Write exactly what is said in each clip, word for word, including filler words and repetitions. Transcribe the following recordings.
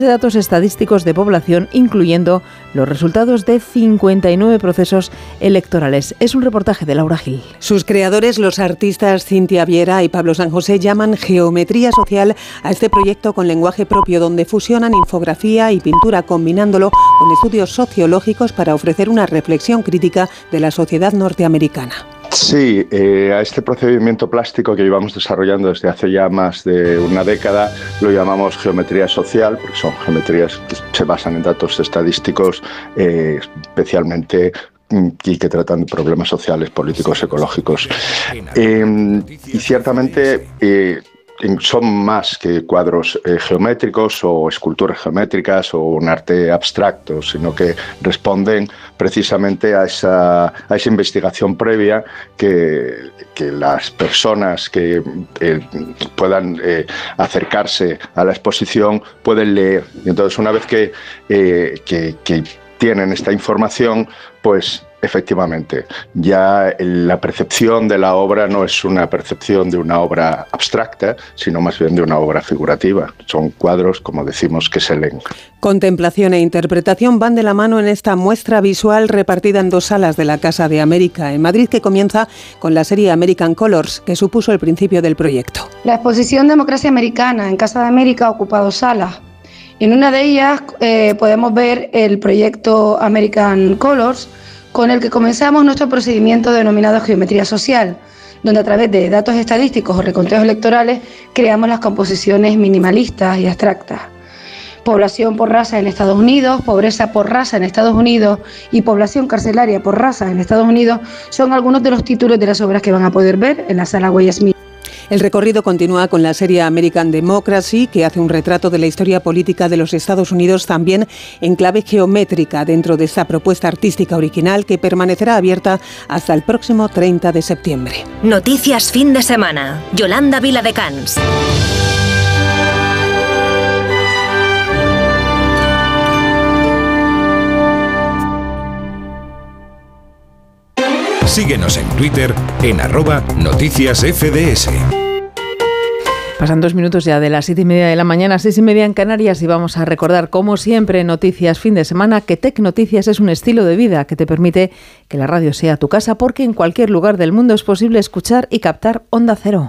de datos estadísticos de población, incluyendo los resultados de cincuenta y nueve procesos electorales. Es un reportaje de Laura Gil. Sus creadores, los artistas Cintia Viera y Pablo San José, llaman geometría social a este proyecto con lenguaje propio, donde fusionan infografía y pintura, combinándolo con estudios sociológicos para ofrecer una reflexión crítica de la sociedad norteamericana. Sí, eh, a este procedimiento plástico que llevamos desarrollando desde hace ya más de una década lo llamamos geometría social, porque son geometrías que se basan en datos estadísticos, eh, especialmente y que tratan de problemas sociales, políticos, ecológicos. Eh, y ciertamente eh, son más que cuadros eh, geométricos o esculturas geométricas o un arte abstracto, sino que responden precisamente a esa, a esa investigación previa que, que las personas que eh, puedan eh, acercarse a la exposición pueden leer. Y entonces, una vez que, eh, que, que tienen esta información, pues efectivamente, ya la percepción de la obra no es una percepción de una obra abstracta, sino más bien de una obra figurativa. Son cuadros, como decimos, que se leen. Contemplación e interpretación van de la mano en esta muestra visual repartida en dos salas de la Casa de América en Madrid, que comienza con la serie American Colors, que supuso el principio del proyecto. La exposición Democracia Americana en Casa de América ha ocupado salas. En una de ellas eh, podemos ver el proyecto American Colors, con el que comenzamos nuestro procedimiento denominado geometría social, donde a través de datos estadísticos o reconteos electorales creamos las composiciones minimalistas y abstractas. Población por raza en Estados Unidos, pobreza por raza en Estados Unidos y población carcelaria por raza en Estados Unidos son algunos de los títulos de las obras que van a poder ver en la sala Way Smith. El recorrido continúa con la serie American Democracy, que hace un retrato de la historia política de los Estados Unidos, también en clave geométrica, dentro de esta propuesta artística original que permanecerá abierta hasta el próximo treinta de septiembre. Noticias fin de semana. Yolanda Viladecans. Síguenos en Twitter en arroba noticias F D S. Pasan dos minutos ya de las siete y media de la mañana, seis y media en Canarias, y vamos a recordar, como siempre, Noticias fin de semana, que Tec Noticias es un estilo de vida que te permite que la radio sea tu casa, porque en cualquier lugar del mundo es posible escuchar y captar Onda Cero.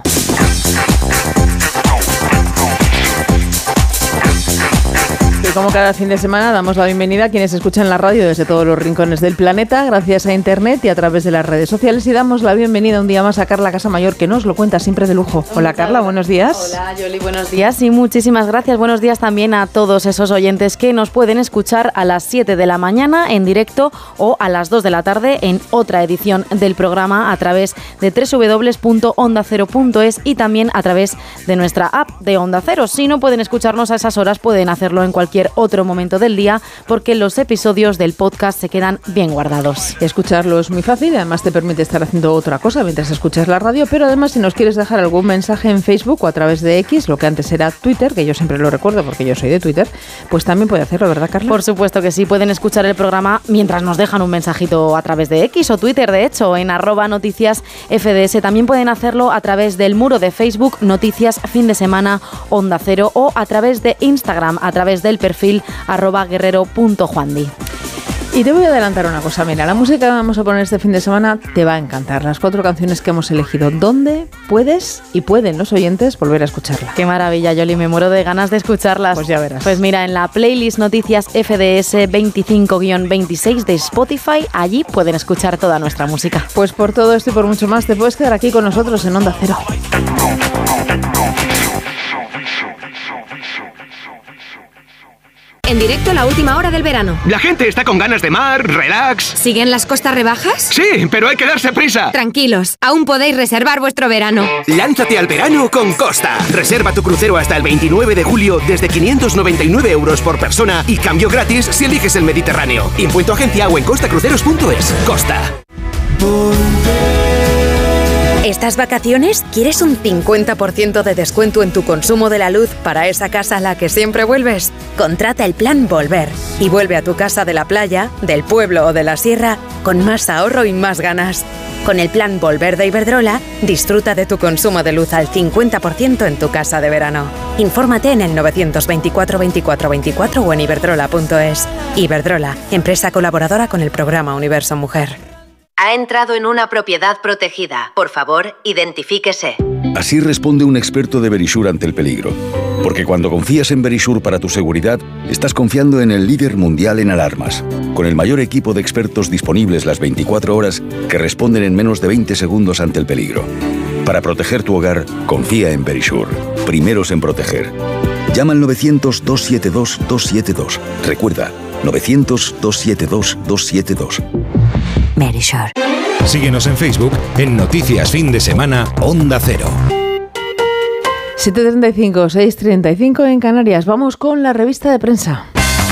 Y como cada fin de semana, damos la bienvenida a quienes escuchan la radio desde todos los rincones del planeta, gracias a Internet y a través de las redes sociales. Y damos la bienvenida un día más a Carla Casamayor, que nos lo cuenta siempre de lujo. Hola, Carla, buenos días. Hola, Yoli, buenos días y muchísimas gracias. Buenos días también a todos esos oyentes que nos pueden escuchar a las siete de la mañana en directo o a las dos de la tarde en otra edición del programa a través de doble u doble u doble u punto onda cero punto es y también a través de nuestra app de Onda Cero. Si no pueden escucharnos a esas horas, pueden hacerlo en cualquier otro momento del día, porque los episodios del podcast se quedan bien guardados. Escucharlo es muy fácil, además te permite estar haciendo otra cosa mientras escuchas la radio, pero además si nos quieres dejar algún mensaje en Facebook o a través de X, lo que antes era Twitter, que yo siempre lo recuerdo porque yo soy de Twitter, pues también puede hacerlo, ¿verdad, Carla? Por supuesto que sí, pueden escuchar el programa mientras nos dejan un mensajito a través de X o Twitter, de hecho, en arroba noticias F D S. También pueden hacerlo a través del muro de Facebook Noticias Fin de Semana Onda Cero o a través de Instagram, a través del perfil arroba guerrero punto juandi. Y te voy a adelantar una cosa, mira, la música que vamos a poner este fin de semana te va a encantar. Las cuatro canciones que hemos elegido, ¿dónde puedes y pueden los oyentes volver a escucharla? Qué maravilla, Yoli, me muero de ganas de escucharlas. Pues ya verás. Pues mira, en la playlist Noticias F D S veinticinco guión veintiséis de Spotify, allí pueden escuchar toda nuestra música. Pues por todo esto y por mucho más te puedes quedar aquí con nosotros en Onda Cero. En directo a la última hora del verano. La gente está con ganas de mar, relax. ¿Siguen las costas rebajas? Sí, pero hay que darse prisa. Tranquilos, aún podéis reservar vuestro verano. Lánzate al verano con Costa. Reserva tu crucero hasta el veintinueve de julio desde quinientos noventa y nueve euros por persona y cambio gratis si eliges el Mediterráneo. Impuesto agencia o en costacruceros punto es. Costa. Volver ¿Estas vacaciones quieres un cincuenta por ciento de descuento en tu consumo de la luz para esa casa a la que siempre vuelves? Contrata el plan Volver y vuelve a tu casa de la playa, del pueblo o de la sierra con más ahorro y más ganas. Con el plan Volver de Iberdrola, disfruta de tu consumo de luz al cincuenta por ciento en tu casa de verano. Infórmate en el novecientos veinticuatro veinticuatro veinticuatro o en iberdrola punto es. Iberdrola, empresa colaboradora con el programa Universo Mujer. Ha entrado en una propiedad protegida. Por favor, identifíquese. Así responde un experto de Verisure ante el peligro. Porque cuando confías en Verisure para tu seguridad, estás confiando en el líder mundial en alarmas, con el mayor equipo de expertos disponibles las veinticuatro horas que responden en menos de veinte segundos ante el peligro. Para proteger tu hogar, confía en Verisure. Primeros en proteger. Llama al novecientos, dos siete dos, dos siete dos. Recuerda, novecientos, dos siete dos, dos siete dos. Verisure. Síguenos en Facebook en Noticias Fin de Semana Onda Cero. siete treinta y cinco, seis treinta y cinco en Canarias. Vamos con la revista de prensa.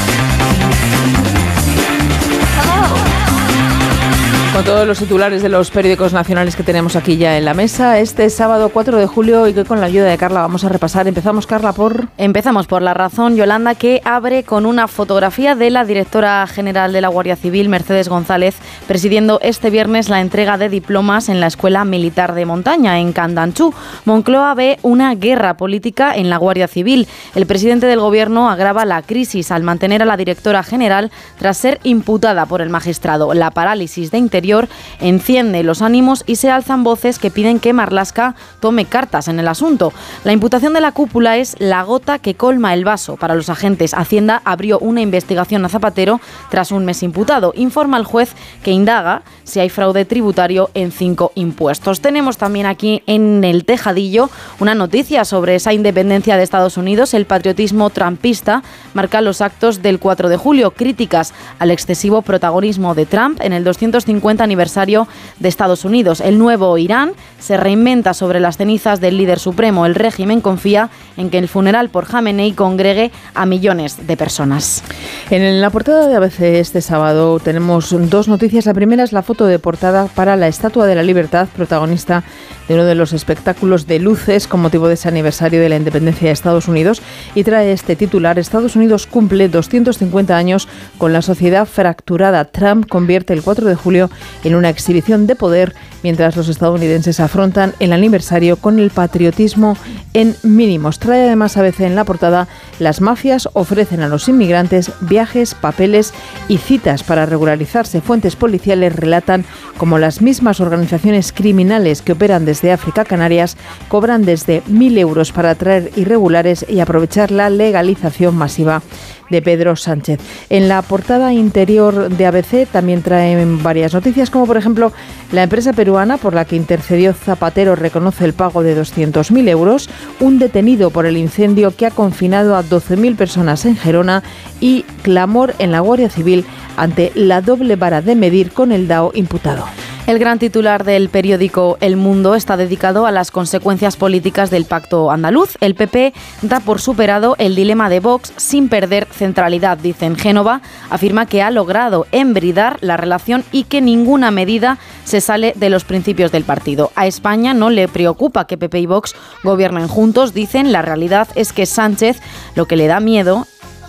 Con todos los titulares de los periódicos nacionales que tenemos aquí ya en la mesa, este sábado cuatro de julio, y que con la ayuda de Carla vamos a repasar. Empezamos, Carla, por... Empezamos por La Razón, Yolanda, que abre con una fotografía de la directora general de la Guardia Civil, Mercedes González, presidiendo este viernes la entrega de diplomas en la Escuela Militar de Montaña, en Candanchú. Moncloa ve una guerra política en la Guardia Civil. El presidente del Gobierno agrava la crisis al mantener a la directora general tras ser imputada por el magistrado. La parálisis de Interior enciende los ánimos y se alzan voces que piden que Marlaska tome cartas en el asunto. La imputación de la cúpula es la gota que colma el vaso para los agentes. Hacienda abrió una investigación a Zapatero tras un mes imputado. Informa el juez que indaga si hay fraude tributario en cinco impuestos. Tenemos también aquí en el tejadillo una noticia sobre esa independencia de Estados Unidos. El patriotismo trumpista marca los actos del cuatro de julio. Críticas al excesivo protagonismo de Trump en el doscientos cincuenta aniversario de Estados Unidos. El nuevo Irán se reinventa sobre las cenizas del líder supremo. El régimen confía en que el funeral por Jamenei congregue a millones de personas. En la portada de A B C este sábado tenemos dos noticias. La primera es la foto de portada para la Estatua de la Libertad, protagonista de uno de los espectáculos de luces con motivo de ese aniversario de la independencia de Estados Unidos, y trae este titular: Estados Unidos cumple doscientos cincuenta años con la sociedad fracturada. Trump convierte el cuatro de julio en una exhibición de poder, mientras los estadounidenses afrontan el aniversario con el patriotismo en mínimos. Trae además A B C en la portada: las mafias ofrecen a los inmigrantes viajes, papeles y citas para regularizarse. Fuentes policiales relatan cómo las mismas organizaciones criminales que operan desde África a Canarias cobran desde mil euros para traer irregulares y aprovechar la legalización masiva de Pedro Sánchez. En la portada interior de A B C también traen varias noticias, como por ejemplo la empresa peruana por la que intercedió Zapatero reconoce el pago de doscientos mil euros, un detenido por el incendio que ha confinado a doce mil personas en Gerona, y clamor en la Guardia Civil ante la doble vara de medir con el D A O imputado. El gran titular del periódico El Mundo está dedicado a las consecuencias políticas del pacto andaluz. El P P da por superado el dilema de Vox sin perder centralidad, dice. En Génova afirma que ha logrado embridar la relación y que ninguna medida se sale de los principios del partido. A España no le preocupa que P P y Vox gobiernen juntos, dicen. La realidad es que Sánchez lo que le da miedo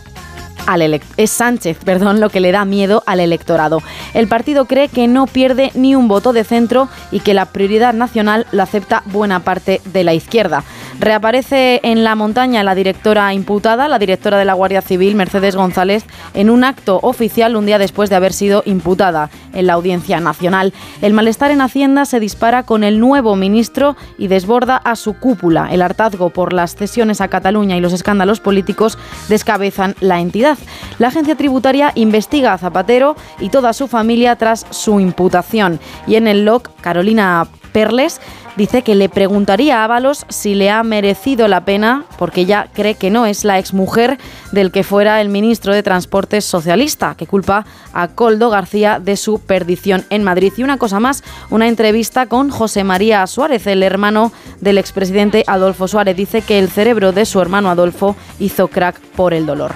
Al elect- es Sánchez, perdón, lo que le da miedo al electorado. El partido cree que no pierde ni un voto de centro y que la prioridad nacional la acepta buena parte de la izquierda. Reaparece en la montaña la directora imputada, la directora de la Guardia Civil, Mercedes González, en un acto oficial un día después de haber sido imputada en la Audiencia Nacional. El malestar en Hacienda se dispara con el nuevo ministro y desborda a su cúpula. El hartazgo por las cesiones a Cataluña y los escándalos políticos descabezan la entidad. La agencia tributaria investiga a Zapatero y toda su familia tras su imputación. Y en el L O C, Carolina Perles dice que le preguntaría a Ábalos si le ha merecido la pena, porque ella cree que no es la exmujer del que fuera el ministro de Transportes socialista, que culpa a Koldo García de su perdición en Madrid. Y una cosa más, una entrevista con José María Suárez, el hermano del expresidente Adolfo Suárez. Dice que el cerebro de su hermano Adolfo hizo crack por el dolor.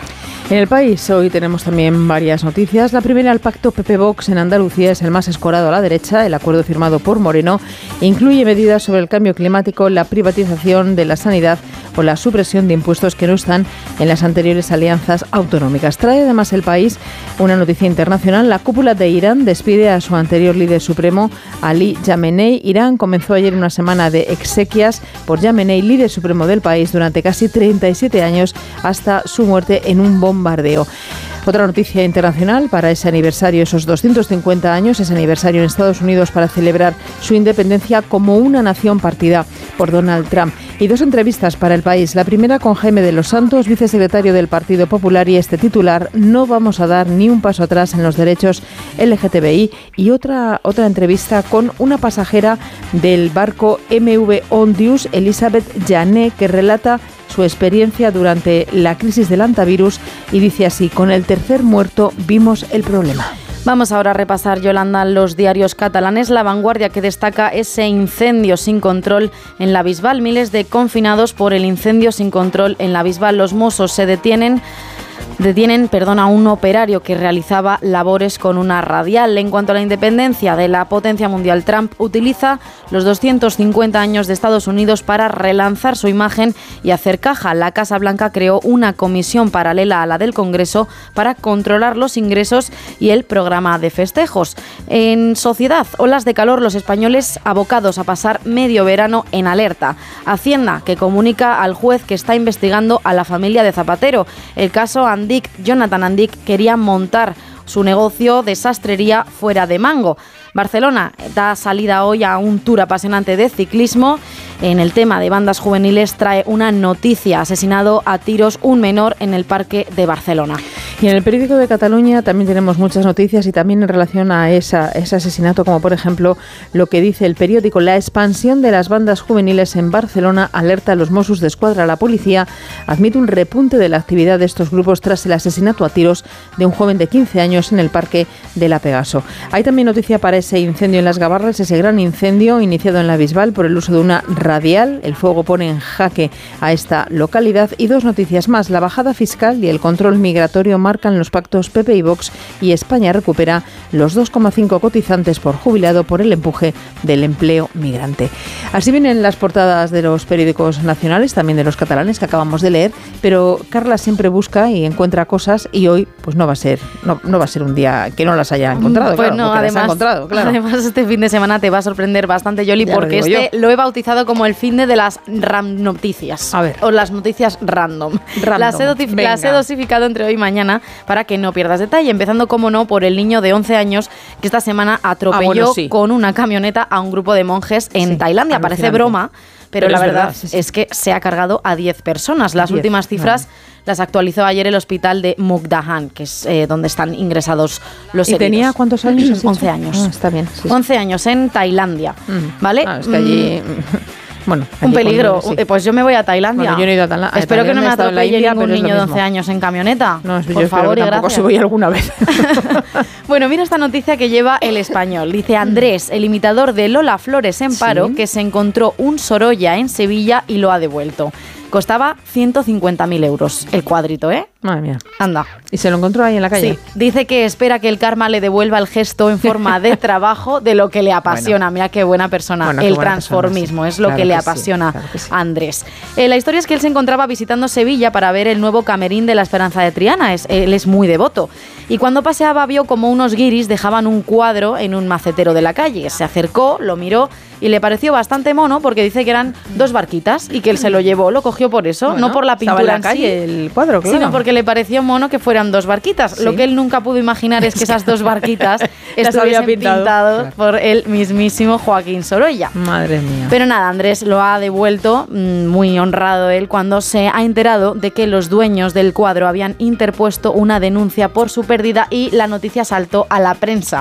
En El País hoy tenemos también varias noticias. La primera, el pacto P P-Vox en Andalucía es el más escorado a la derecha. El acuerdo firmado por Moreno incluye medidas sobre el cambio climático, la privatización de la sanidad o la supresión de impuestos que no están en las anteriores alianzas autonómicas. Trae además El País una noticia internacional. La cúpula de Irán despide a su anterior líder supremo, Ali Jamenei. Irán comenzó ayer una semana de exequias por Jamenei, líder supremo del país, durante casi treinta y siete años hasta su muerte en un bombardeo. bombardeo. Otra noticia internacional para ese aniversario, esos doscientos cincuenta años, ese aniversario en Estados Unidos para celebrar su independencia como una nación partida por Donald Trump. Y dos entrevistas para El País. La primera con Jaime de los Santos, vicesecretario del Partido Popular, y este titular: no vamos a dar ni un paso atrás en los derechos L G T B I. Y otra, otra entrevista con una pasajera del barco M V Ondius, Elizabeth Jané, que relata su experiencia durante la crisis del hantavirus y dice así: con el tercer muerto vimos el problema. Vamos ahora a repasar, Yolanda, los diarios catalanes. La Vanguardia, que destaca ese incendio sin control en la Bisbal. Miles de confinados por el incendio sin control en la Bisbal. Los Mossos se detienen... Detienen, perdón, a un operario que realizaba labores con una radial. En cuanto a la independencia de la potencia mundial, Trump utiliza los doscientos cincuenta años de Estados Unidos para relanzar su imagen y hacer caja. La Casa Blanca creó una comisión paralela a la del Congreso para controlar los ingresos y el programa de festejos. En Sociedad, olas de calor, los españoles abocados a pasar medio verano en alerta. Hacienda, que comunica al juez que está investigando a la familia de Zapatero. El caso Andic, Jonathan Andic quería montar su negocio de sastrería fuera de Mango. Barcelona da salida hoy a un tour apasionante de ciclismo. En el tema de bandas juveniles trae una noticia: asesinado a tiros un menor en el parque de Barcelona. Y en el periódico de Cataluña también tenemos muchas noticias, y también en relación a esa, ese asesinato, como por ejemplo lo que dice el periódico: la expansión de las bandas juveniles en Barcelona alerta a los Mossos d'Esquadra. La policía admite un repunte de la actividad de estos grupos tras el asesinato a tiros de un joven de quince años en el parque de la Pegaso. Hay también noticia para ese incendio en Las Gabarras, ese gran incendio iniciado en la Bisbal por el uso de una radial. El fuego pone en jaque a esta localidad. Y dos noticias más: la bajada fiscal y el control migratorio marcan los pactos P P y Vox, y España recupera los dos coma cinco cotizantes por jubilado por el empuje del empleo migrante. Así vienen las portadas de los periódicos nacionales, también de los catalanes, que acabamos de leer, pero Carla siempre busca y encuentra cosas, y hoy pues no va a ser no, no va a ser un día que no las haya encontrado. Pues claro, no, además, las ha encontrado, claro. Además este fin de semana te va a sorprender bastante, Yoli, Ya porque lo digo este yo. lo he bautizado como el fin de, de las ram noticias. A ver. O las noticias random. Random. Las, he doti- Venga. las he dosificado entre hoy y mañana para que no pierdas detalle, empezando, como no, por el niño de once años que esta semana atropelló Ah, bueno, sí. con una camioneta a un grupo de monjes en Sí, Tailandia. Parece alucinante. broma, pero, Pero la es verdad, verdad, sí, sí. es que se ha cargado a diez personas. Las diez, últimas cifras vale. las actualizó ayer el hospital de Mukdahan, que es eh, donde están ingresados los ¿Y heridos. tenía cuántos años? has dicho? once años. Ah, está bien. Sí, sí. once años en Tailandia, Mm. ¿vale? Ah, es que allí... Bueno, Un allí peligro. cuando- sí. Eh, Pues yo me voy a Tailandia. Bueno, yo no he ido a Tala- a Espero que no Tailandia, me he estado en la atropelle India, ningún pero es lo niño de mismo. once años en camioneta. No, es- yo Por espero favor que y tampoco gracias. se voy alguna vez. Bueno, mira esta noticia que lleva El Español. Dice Andrés, el imitador de Lola Flores en paro, Sí. que se encontró un Sorolla en Sevilla y lo ha devuelto. Costaba ciento cincuenta mil euros el cuadrito, ¿eh? Madre mía. Anda. ¿Y se lo encontró ahí en la calle? Sí, dice que espera que el karma le devuelva el gesto en forma de trabajo de lo que le apasiona. Mira qué buena persona. Bueno, qué el buena transformismo persona, sí. es lo Claro que le que sí, apasiona claro que sí. a Andrés. Eh, la historia es que él se encontraba visitando Sevilla para ver el nuevo camerín de la Esperanza de Triana. Es, él es muy devoto. Y cuando paseaba vio como unos guiris dejaban un cuadro en un macetero de la calle. Se acercó, lo miró y le pareció bastante mono, porque dice que eran dos barquitas y que él se lo llevó, lo cogió por eso, Bueno, no por la estaba pintura en la en sí, calle el cuadro, claro. sino porque le pareció mono que fueran dos barquitas. Sí. Lo que él nunca pudo imaginar es que esas dos barquitas Las estuviesen había pintado. pintadas Claro. por el mismísimo Joaquín Sorolla. Madre mía. Pero nada, Andrés lo ha devuelto, mm, muy honrado él, cuando se ha enterado de que los dueños del cuadro habían interpuesto una denuncia por su pérdida y la noticia saltó a la prensa.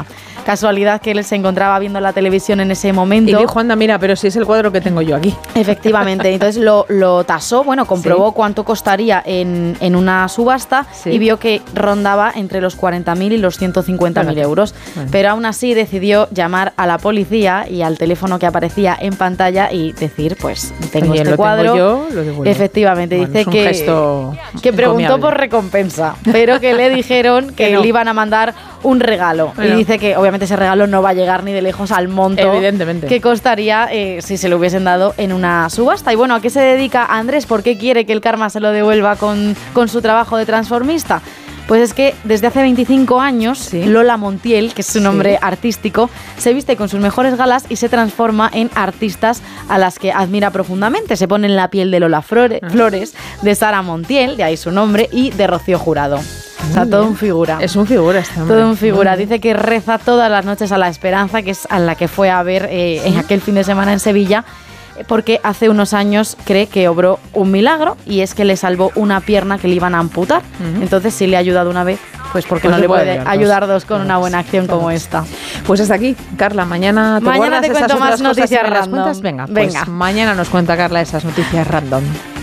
casualidad que él se encontraba viendo la televisión en ese momento. Y dijo, anda, mira, pero si es el cuadro que tengo yo aquí. Efectivamente, entonces lo, lo tasó, bueno, comprobó sí. cuánto costaría en, en una subasta sí. y vio que rondaba entre los cuarenta mil y los ciento cincuenta mil euros. Bueno. Pero aún así decidió llamar a la policía y al teléfono que aparecía en pantalla y decir, pues, tengo Oye, este lo cuadro. Tengo yo, lo devuelvo. Efectivamente, bueno, dice que, que preguntó por recompensa, pero que le dijeron que, que no. le iban a mandar un regalo. Bueno. Y dice que obviamente ese regalo no va a llegar ni de lejos al monto Evidentemente. que costaría eh, si se lo hubiesen dado en una subasta. Y bueno, ¿a qué se dedica Andrés? ¿Por qué quiere que el karma se lo devuelva con, con su trabajo de transformista? Pues es que desde hace veinticinco años, sí. Lola Montiel, que es su nombre sí. artístico, se viste con sus mejores galas y se transforma en artistas a las que admira profundamente. Se pone en la piel de Lola Flores, uh-huh. Flores, de Sara Montiel, de ahí su nombre, y de Rocío Jurado. Muy o sea, bien. todo un figura. Es un figura este hombre. Todo un figura. Dice que reza todas las noches a la Esperanza, que es a la que fue a ver eh, en aquel fin de semana en Sevilla, porque hace unos años cree que obró un milagro y es que le salvó una pierna que le iban a amputar. Uh-huh. Entonces, si le ha ayudado una vez, pues porque pues no le puede ayudar, ayudar dos con una buena acción como esta. Pues hasta aquí, Carla. Mañana te mañana te cuento más noticias random. Venga, pues Venga. mañana nos cuenta Carla esas noticias random.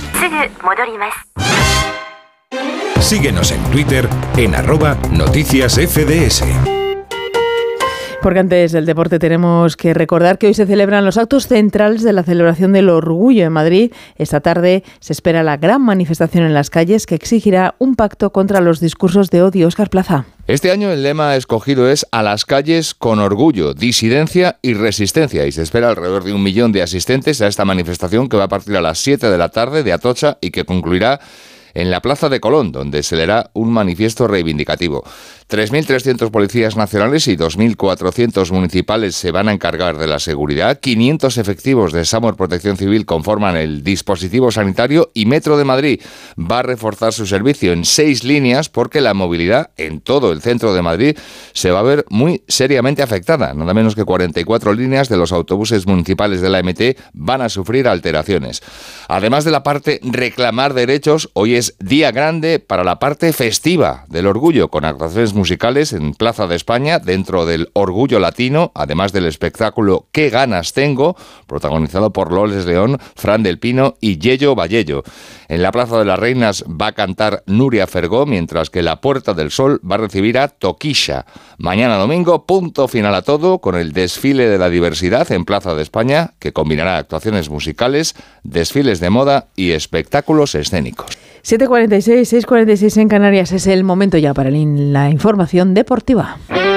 Síguenos en Twitter en arroba noticias F D S. Porque antes del deporte tenemos que recordar que hoy se celebran los actos centrales de la celebración del orgullo en Madrid. Esta tarde se espera la gran manifestación en las calles que exigirá un pacto contra los discursos de odio. Óscar Plaza. Este año el lema escogido es "A las calles con orgullo, disidencia y resistencia", y se espera alrededor de un millón de asistentes a esta manifestación que va a partir a las siete de la tarde de Atocha y que concluirá en la Plaza de Colón, donde se leerá un manifiesto reivindicativo. tres mil trescientos policías nacionales y dos mil cuatrocientos municipales se van a encargar de la seguridad. quinientos efectivos de SAMUR Protección Civil conforman el dispositivo sanitario y Metro de Madrid va a reforzar su servicio en seis líneas porque la movilidad en todo el centro de Madrid se va a ver muy seriamente afectada. Nada menos que cuarenta y cuatro líneas de los autobuses municipales de la M T van a sufrir alteraciones. Además de la parte reclamar derechos, hoy es día grande para la parte festiva del orgullo, con actuaciones musicales en Plaza de España dentro del Orgullo Latino, además del espectáculo Qué ganas tengo, protagonizado por Loles León, Fran del Pino y Yello Vallello. En la Plaza de las Reinas va a cantar Nuria Fergó, mientras que la Puerta del Sol va a recibir a Toquisha. Mañana domingo, punto final a todo, con el desfile de la diversidad en Plaza de España, que combinará actuaciones musicales, desfiles de moda y espectáculos escénicos. siete cuarenta y seis, seis cuarenta y seis en Canarias. Es el momento ya para la información deportiva.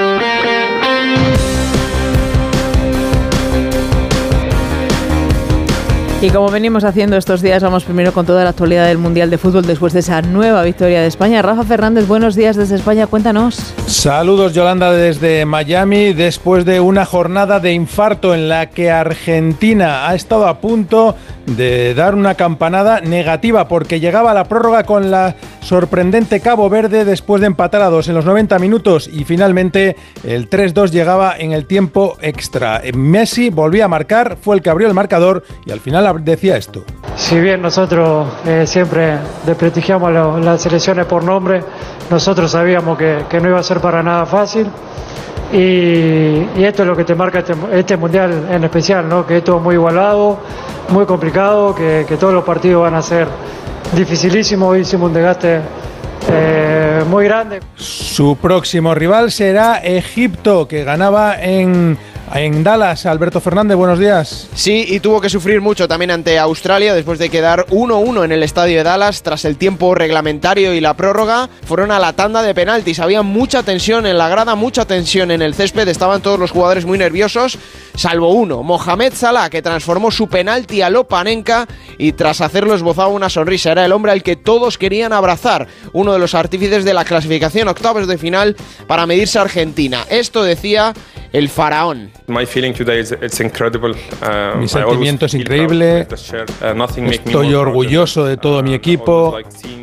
Y como venimos haciendo estos días, vamos primero con toda la actualidad del Mundial de Fútbol después de esa nueva victoria de España. Rafa Fernández, buenos días desde España, cuéntanos. Saludos, Yolanda, desde Miami, después de una jornada de infarto en la que Argentina ha estado a punto de dar una campanada negativa porque llegaba a la prórroga con la sorprendente Cabo Verde después de empatar a dos en los noventa minutos y finalmente el tres dos llegaba en el tiempo extra. Messi volvía a marcar, fue el que abrió el marcador y al final decía esto. Si bien nosotros eh, siempre desprestigiamos lo, las selecciones por nombre, nosotros sabíamos que, que no iba a ser para nada fácil y, y esto es lo que te marca este, este mundial en especial, ¿no? Que esto es muy igualado, muy complicado, que, que todos los partidos van a ser dificilísimos. Hicimos un desgaste eh, muy grande. Su próximo rival será Egipto, que ganaba en En Dallas. Alberto Fernández, buenos días. Sí, y tuvo que sufrir mucho también ante Australia después de quedar uno uno en el estadio de Dallas tras el tiempo reglamentario y la prórroga. Fueron a la tanda de penaltis, había mucha tensión en la grada, mucha tensión en el césped, estaban todos los jugadores muy nerviosos, salvo uno, Mohamed Salah, que transformó su penalti a lo Panenka y tras hacerlo esbozaba una sonrisa. Era el hombre al que todos querían abrazar, uno de los artífices de la clasificación octavos de final para medirse a Argentina. Esto decía el faraón. My feeling today is it's incredible. Uh, mi sentimiento es increíble. Estoy orgulloso de todo mi equipo.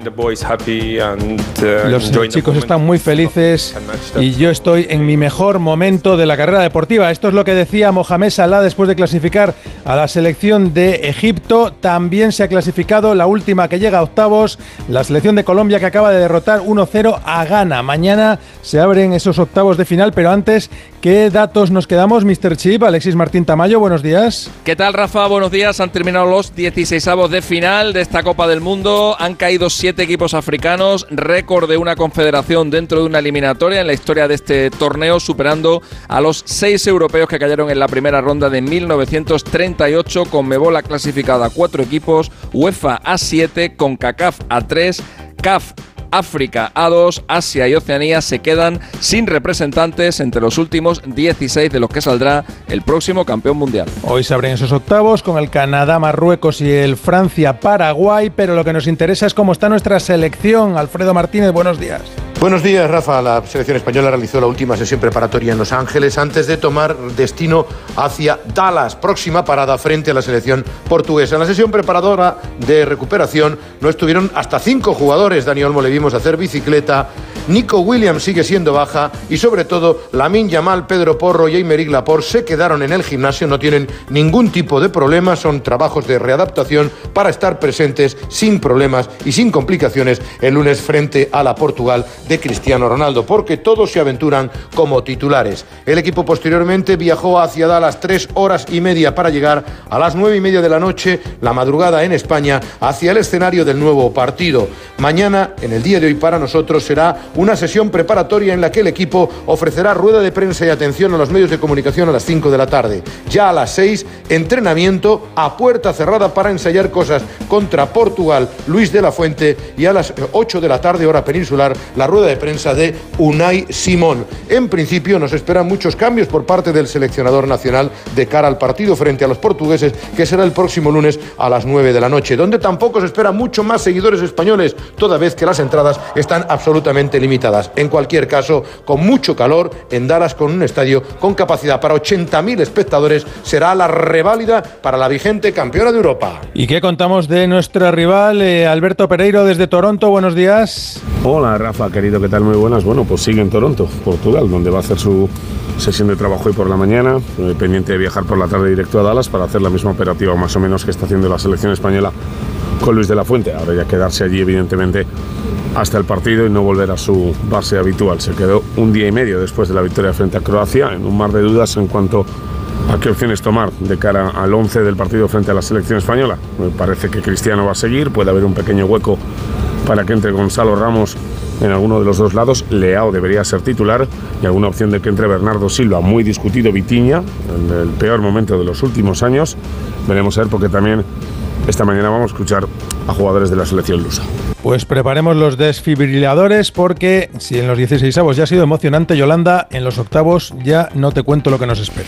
Los chicos están muy felices y yo estoy en mi mejor momento de la carrera deportiva. Esto es lo que decía Mohamed Salah después de clasificar a la selección de Egipto. También se ha clasificado la última que llega a octavos, la selección de Colombia, que acaba de derrotar uno cero a Ghana. Mañana se abren esos octavos de final, pero antes, ¿qué datos nos quedamos, mister Chip? Alexis Martín Tamayo, buenos días. ¿Qué tal, Rafa? Buenos días. Han terminado los dieciseisavos de final de esta Copa del Mundo. Han caído siete equipos africanos, récord de una confederación dentro de una eliminatoria en la historia de este torneo, superando a los seis europeos que cayeron en la primera ronda de mil novecientos treinta y ocho. Conmebol ha clasificado a cuatro equipos, UEFA a siete, CONCACAF a tres, C A F África a dos, Asia y Oceanía se quedan sin representantes entre los últimos dieciséis de los que saldrá el próximo campeón mundial. Hoy se abren esos octavos con el Canadá, Marruecos y el Francia-Paraguay, pero lo que nos interesa es cómo está nuestra selección. Alfredo Martínez, buenos días. Buenos días, Rafa. La selección española realizó la última sesión preparatoria en Los Ángeles antes de tomar destino hacia Dallas, próxima parada frente a la selección portuguesa. En la sesión preparadora de recuperación no estuvieron hasta cinco jugadores. Dani Olmo le vimos hacer bicicleta, Nico Williams sigue siendo baja y sobre todo Lamine Yamal, Pedro Porro y Aymeric Laporte se quedaron en el gimnasio, no tienen ningún tipo de problema, son trabajos de readaptación para estar presentes sin problemas y sin complicaciones el lunes frente a la Portugal de Cristiano Ronaldo, porque todos se aventuran como titulares. El equipo posteriormente viajó hacia Dallas tres horas y media para llegar a las nueve y media de la noche, la madrugada en España, hacia el escenario del nuevo partido. Mañana, en el día de hoy, para nosotros será una sesión preparatoria en la que el equipo ofrecerá rueda de prensa y atención a los medios de comunicación a las cinco de la tarde. Ya a las seis, entrenamiento a puerta cerrada para ensayar cosas contra Portugal, Luis de la Fuente, y a las ocho de la tarde, hora peninsular, la rueda de prensa de Unai Simón. En principio nos esperan muchos cambios por parte del seleccionador nacional de cara al partido frente a los portugueses, que será el próximo lunes a las nueve de la noche, donde tampoco se espera mucho más seguidores españoles, toda vez que las entradas están absolutamente limitadas. En cualquier caso, con mucho calor en Dallas, con un estadio con capacidad para ochenta mil espectadores, será la reválida para la vigente campeona de Europa. ¿Y qué contamos de nuestra rival, eh, Alberto Pereiro, desde Toronto? Buenos días. Hola, Rafa, querido, ¿qué tal? Muy buenas. Bueno, pues sigue en Toronto, Portugal, donde va a hacer su sesión de trabajo hoy por la mañana, eh, pendiente de viajar por la tarde directo a Dallas para hacer la misma operativa más o menos que está haciendo la selección española con Luis de la Fuente. Ahora ya quedarse allí, evidentemente, hasta el partido y no volver a su base habitual. Se quedó un día y medio después de la victoria frente a Croacia, en un mar de dudas en cuanto a qué opciones tomar de cara al once del partido frente a la selección española. Me parece que Cristiano va a seguir, puede haber un pequeño hueco para que entre Gonzalo Ramos en alguno de los dos lados. Leao debería ser titular y alguna opción de que entre Bernardo Silva, muy discutido Vitinha, en el peor momento de los últimos años. Veremos a ver, porque también esta mañana vamos a escuchar a jugadores de la selección lusa. Pues preparemos los desfibriladores, porque si en los dieciseisavos ya ha sido emocionante, Yolanda, en los octavos ya no te cuento lo que nos espera.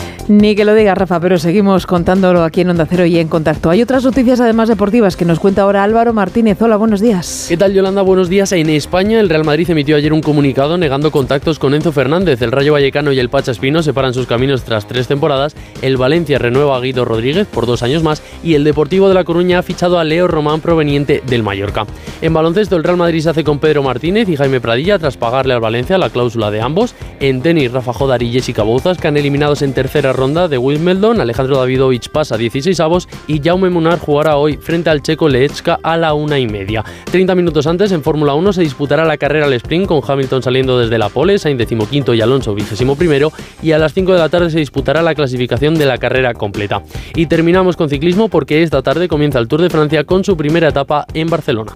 Ni que lo diga, Rafa, pero seguimos contándolo aquí en Onda Cero y en Contacto. Hay otras noticias además deportivas que nos cuenta ahora Álvaro Martínez. Hola, buenos días. ¿Qué tal, Yolanda? Buenos días. En España, el Real Madrid emitió ayer un comunicado negando contactos con Enzo Fernández. El Rayo Vallecano y el Pacha Espino separan sus caminos tras tres temporadas. El Valencia renueva a Guido Rodríguez por dos años más y el Deportivo de La Coruña ha fichado a Leo Román, proveniente del Mallorca. En baloncesto, el Real Madrid se hace con Pedro Martínez y Jaime Pradilla tras pagarle al Valencia la cláusula de ambos. En tenis, Rafa Jodar y Jessica Bouzas, que han eliminados en tercera ronda de Wimbledon. Alejandro Davidovich pasa a dieciseisavos y Jaume Munar jugará hoy frente al checo Leechka a la una y media. treinta minutos antes, en Fórmula uno se disputará la carrera al sprint, con Hamilton saliendo desde la pole, Sainz decimoquinto y Alonso vigésimo primero, y a las cinco de la tarde se disputará la clasificación de la carrera completa. Y terminamos con ciclismo, porque esta tarde comienza el Tour de Francia con su primera etapa en Barcelona.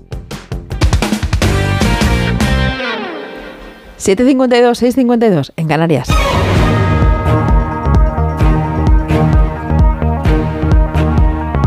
siete cincuenta y dos, seis cincuenta y dos en Canarias.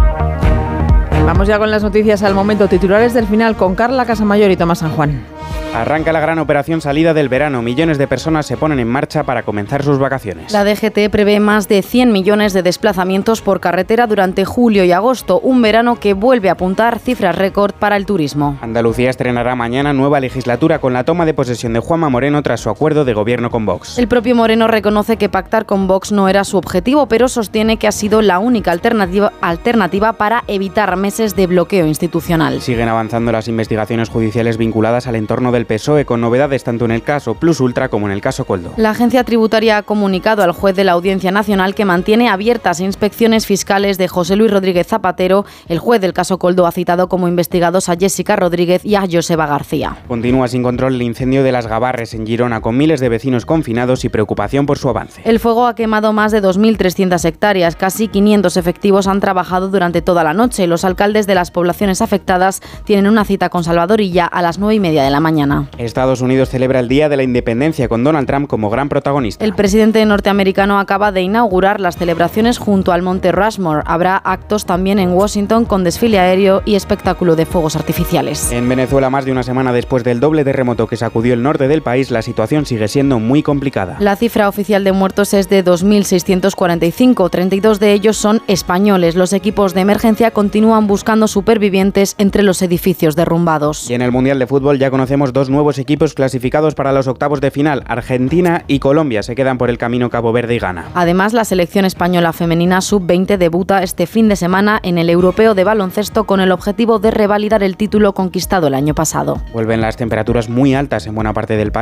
Vamos ya con las noticias al momento. Titulares del final con Carla Casamayor y Tomás San Juan. Arranca la gran operación salida del verano. Millones de personas se ponen en marcha para comenzar sus vacaciones. La D G T prevé más de cien millones de desplazamientos por carretera durante julio y agosto, un verano que vuelve a apuntar cifras récord para el turismo. Andalucía estrenará mañana nueva legislatura con la toma de posesión de Juanma Moreno tras su acuerdo de gobierno con Vox. El propio Moreno reconoce que pactar con Vox no era su objetivo, pero sostiene que ha sido la única alternativa, alternativa para evitar meses de bloqueo institucional. Siguen avanzando las investigaciones judiciales vinculadas al entorno del P S O E, con novedades tanto en el caso Plus Ultra como en el caso Coldo. La agencia tributaria ha comunicado al juez de la Audiencia Nacional que mantiene abiertas inspecciones fiscales de José Luis Rodríguez Zapatero. El juez del caso Coldo ha citado como investigados a Jessica Rodríguez y a Joseba García. Continúa sin control el incendio de las Gavarres en Girona, con miles de vecinos confinados y preocupación por su avance. El fuego ha quemado más de dos mil trescientas hectáreas. Casi quinientos efectivos han trabajado durante toda la noche. Los alcaldes de las poblaciones afectadas tienen una cita con Salvador Illa a las nueve y media de la mañana. Estados Unidos celebra el Día de la Independencia con Donald Trump como gran protagonista. El presidente norteamericano acaba de inaugurar las celebraciones junto al Monte Rushmore. Habrá actos también en Washington con desfile aéreo y espectáculo de fuegos artificiales. En Venezuela, más de una semana después del doble terremoto que sacudió el norte del país, la situación sigue siendo muy complicada. La cifra oficial de muertos es de dos mil seiscientos cuarenta y cinco, treinta y dos de ellos son españoles. Los equipos de emergencia continúan buscando supervivientes entre los edificios derrumbados. Y en el Mundial de Fútbol ya conocemos dos nuevos equipos clasificados para los octavos de final. Argentina y Colombia se quedan por el camino Cabo Verde y Ghana. Además, la selección española femenina sub veinte debuta este fin de semana en el Europeo de Baloncesto con el objetivo de revalidar el título conquistado el año pasado. Vuelven las temperaturas muy altas en buena parte del país.